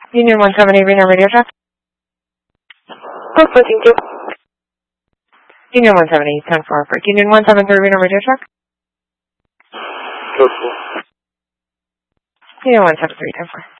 Union 170 Reno Radio Truck. Thank you. Union 170, 10-4 for Union 173 Reno Radio Truck. Union 173, 10-4.